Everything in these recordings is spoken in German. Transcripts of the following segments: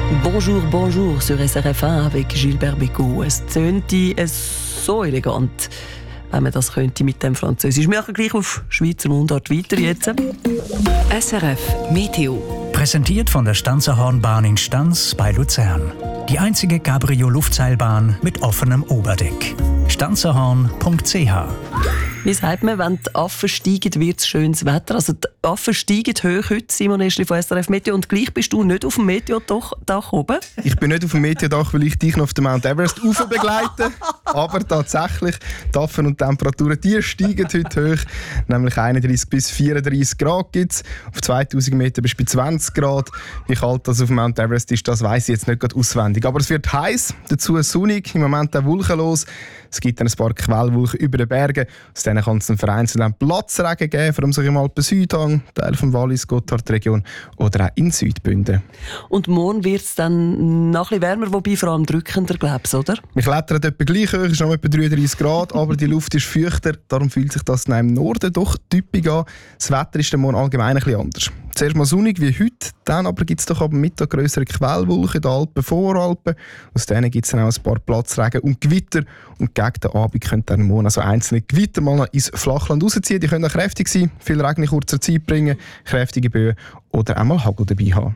Bonjour, bonjour sur SRF1 avec Gilbert Bécaud. Es tönt so elegant, wenn man das könnte mit dem Französisch. Wir machen gleich auf Schweizer Mundart weiter jetzt. SRF Meteo. Präsentiert von der Stanzerhornbahn in Stanz bei Luzern. Die einzige Cabrio-Luftseilbahn mit offenem Oberdeck. stanzerhorn.ch. Wie sagt man, wenn die Affen steigen, wird es schönes Wetter? Also die Affen steigen hoch heute, Simon Eschli von SRF Meteo. Und gleich bist du nicht auf dem Meteodach oben? Ich bin nicht auf dem Meteodach, weil ich dich noch auf den Mount Everest rauf begleite. Aber tatsächlich, die Affen und die Temperaturen, die steigen heute hoch. Nämlich 31 bis 34 Grad gibt es. Auf 2000 Meter bis bei 20 Grad. Wie kalt das auf dem Mount Everest ist, das weiss ich jetzt nicht gerade auswendig. Aber es wird heiß, dazu sonnig, im Moment auch wolkenlos. Es gibt dann ein paar Quellwolken über den Bergen. Aus denen kann es einen vereinzelten Platzregen geben, vor allem im Alpen-Südhang, Teil vom Wallis, Gotthardregion oder auch in Südbünden. Und morgen wird es dann noch ein bisschen wärmer, wobei vor allem drückender, glaubst du, oder? Wir klettern etwa gleich hoch, es ist noch etwa 33 Grad, aber die Luft ist feuchter, darum fühlt sich das im Norden doch typisch an. Das Wetter ist dann morgen allgemein ein bisschen anders. Zuerst mal sonnig wie heute, dann aber gibt es doch ab Mittag grössere Quellwolken in den Alpen, Voralpen. Aus denen gibt es dann auch ein paar Platzregen und Gewitter. Und gegen den Abend können dann morgen also einzelne Gewitter mal ins Flachland rausziehen. Die können auch kräftig sein, viel Regen in kurzer Zeit bringen, kräftige Böen oder auch mal Hagel dabei haben.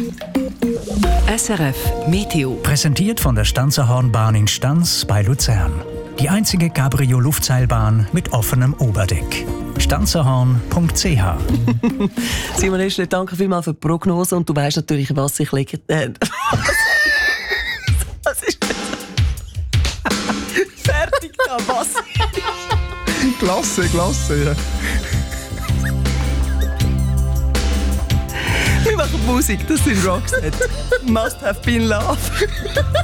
SRF Meteo. Präsentiert von der Stanzerhornbahn in Stanz bei Luzern. Die einzige Cabrio-Luftseilbahn mit offenem Oberdeck. stanzerhorn.ch. Simon Eschli, danke vielmals für die Prognose und du weißt natürlich, was ich lege. Was ist das? Fertig da, was? Klasse, ja. Wir machen Musik, das sind Roxette. Must have been love.